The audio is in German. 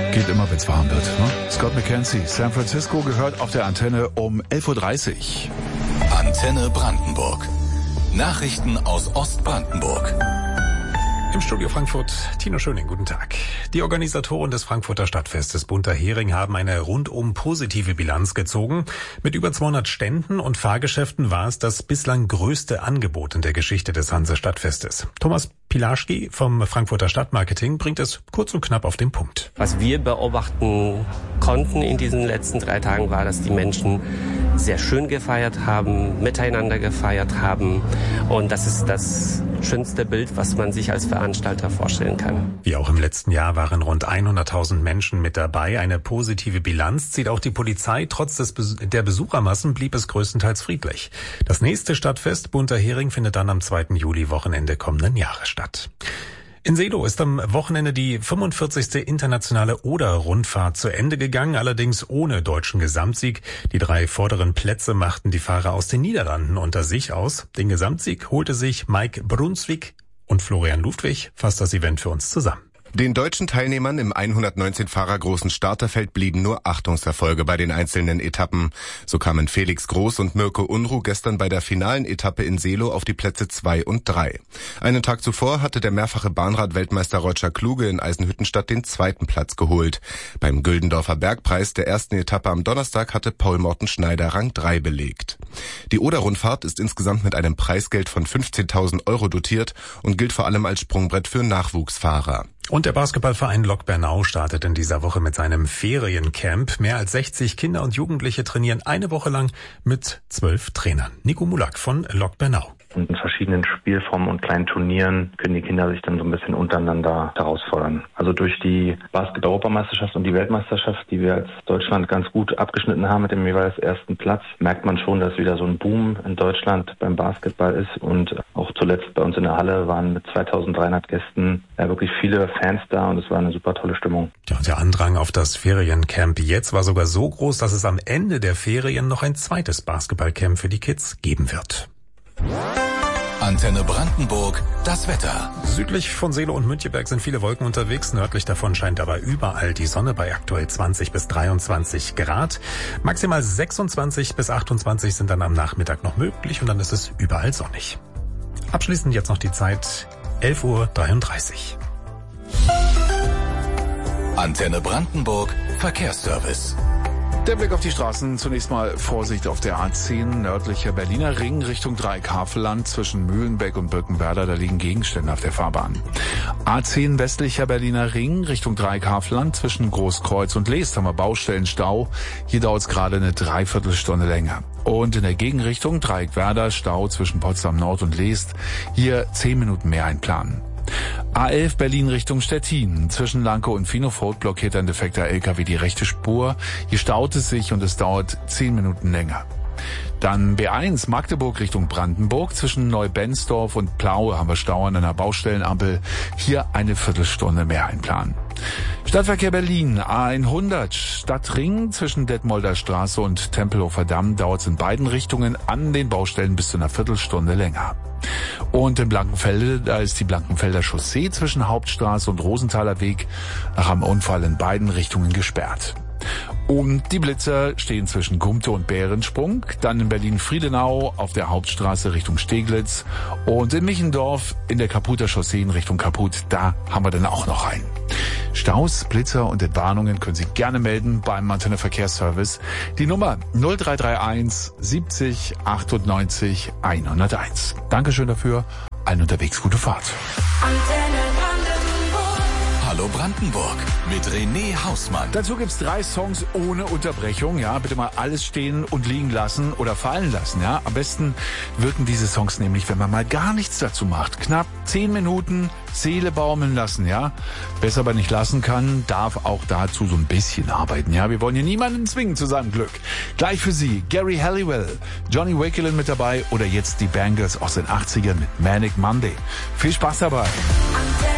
Geht immer, wenn es warm wird. Ne? Scott McKenzie, San Francisco gehört auf der Antenne um 11.30 Uhr. Antenne Brandenburg. Nachrichten aus Ostbrandenburg. Im Studio Frankfurt, Tino Schöning, guten Tag. Die Organisatoren des Frankfurter Stadtfestes Bunter Hering haben eine rundum positive Bilanz gezogen. Mit über 200 Ständen und Fahrgeschäften war es das bislang größte Angebot in der Geschichte des Hanse-Stadtfestes. Thomas Pilaschki vom Frankfurter Stadtmarketing bringt es kurz und knapp auf den Punkt. Was wir beobachten konnten in diesen letzten 3 Tagen war, dass die Menschen sehr schön gefeiert haben, miteinander gefeiert haben. Und das ist das schönste Bild, was man sich als Veranstalter vorstellen kann. Wie auch im letzten Jahr waren rund 100.000 Menschen mit dabei. Eine positive Bilanz zieht auch die Polizei. Trotz der Besuchermassen blieb es größtenteils friedlich. Das nächste Stadtfest Bunter Hering findet dann am 2. Juli Wochenende kommenden Jahres statt. In Seelow ist am Wochenende die 45. internationale Oder-Rundfahrt zu Ende gegangen, allerdings ohne deutschen Gesamtsieg. Die 3 vorderen Plätze machten die Fahrer aus den Niederlanden unter sich aus. Den Gesamtsieg holte sich Mike Brunswick und Florian Ludwig. Fasst das Event für uns zusammen. Den deutschen Teilnehmern im 119 Fahrer großen Starterfeld blieben nur Achtungserfolge bei den einzelnen Etappen. So kamen Felix Groß und Mirko Unruh gestern bei der finalen Etappe in Seelow auf die Plätze 2 und 3. Einen Tag zuvor hatte der mehrfache Bahnrad-Weltmeister Roger Kluge in Eisenhüttenstadt den 2. Platz geholt. Beim Güldendorfer Bergpreis der ersten Etappe am Donnerstag hatte Paul Morten Schneider Rang 3 belegt. Die Oder-Rundfahrt ist insgesamt mit einem Preisgeld von 15.000 Euro dotiert und gilt vor allem als Sprungbrett für Nachwuchsfahrer. Und der Basketballverein Lok Bernau startet in dieser Woche mit seinem Feriencamp. Mehr als 60 Kinder und Jugendliche trainieren eine Woche lang mit 12 Trainern. Nico Mulak von Lok Bernau. Und in verschiedenen Spielformen und kleinen Turnieren können die Kinder sich dann so ein bisschen untereinander herausfordern. Also durch die Basketball-Europameisterschaft und die Weltmeisterschaft, die wir als Deutschland ganz gut abgeschnitten haben mit dem jeweils 1. Platz, merkt man schon, dass wieder so ein Boom in Deutschland beim Basketball ist. Und auch zuletzt bei uns in der Halle waren mit 2300 Gästen wirklich viele Fans da und es war eine super tolle Stimmung. Ja, und der Andrang auf das Feriencamp jetzt war sogar so groß, dass es am Ende der Ferien noch ein zweites Basketballcamp für die Kids geben wird. Antenne Brandenburg, das Wetter. Südlich von Seelow und Müncheberg sind viele Wolken unterwegs. Nördlich davon scheint aber überall die Sonne bei aktuell 20 bis 23 Grad. Maximal 26 bis 28 sind dann am Nachmittag noch möglich und dann ist es überall sonnig. Abschließend jetzt noch die Zeit 11.33 Uhr. Antenne Brandenburg, Verkehrsservice. Der Blick auf die Straßen. Zunächst mal Vorsicht auf der A10 nördlicher Berliner Ring Richtung Dreieckhavelland zwischen Mühlenbeck und Birkenwerder. Da liegen Gegenstände auf der Fahrbahn. A10 westlicher Berliner Ring Richtung Dreieckhavelland zwischen Großkreuz und Leest haben wir Baustellenstau. Hier dauert es gerade eine Dreiviertelstunde länger. Und in der Gegenrichtung Dreieckwerder Stau zwischen Potsdam Nord und Leest. Hier 10 Minuten mehr einplanen. A11 Berlin Richtung Stettin. Zwischen Lanke und Finofort blockiert ein defekter LKW die rechte Spur. Hier staut es sich und es dauert 10 Minuten länger. Dann B1 Magdeburg Richtung Brandenburg. Zwischen Neubensdorf und Plaue haben wir Stau an einer Baustellenampel. Hier eine Viertelstunde mehr einplanen. Stadtverkehr Berlin, A100 Stadtring zwischen Detmolder Straße und Tempelhofer Damm dauert es in beiden Richtungen an den Baustellen bis zu einer Viertelstunde länger. Und in Blankenfelde, da ist die Blankenfelder Chaussee zwischen Hauptstraße und Rosenthaler Weg nach einem Unfall in beiden Richtungen gesperrt. Und die Blitzer stehen zwischen Gumte und Bärensprung, dann in Berlin-Friedenau auf der Hauptstraße Richtung Steglitz und in Michendorf in der Kaputer Chaussee in Richtung Kaput, da haben wir dann auch noch einen. Staus, Blitzer und Entwarnungen können Sie gerne melden beim Antenne Verkehrsservice. Die Nummer 0331 70 98 101. Dankeschön dafür. Allen unterwegs gute Fahrt. Hallo Brandenburg mit René Hausmann. Dazu gibt's 3 Songs ohne Unterbrechung. Ja, bitte mal alles stehen und liegen lassen oder fallen lassen. Ja, am besten wirken diese Songs nämlich, wenn man mal gar nichts dazu macht. Knapp 10 Minuten Seele baumeln lassen. Ja, wer es aber nicht lassen kann, darf auch dazu so ein bisschen arbeiten. Ja, wir wollen hier niemanden zwingen zu seinem Glück. Gleich für Sie Gary Halliwell, Johnny Wakelin mit dabei oder jetzt die Bangles aus den 80ern mit Manic Monday. Viel Spaß dabei.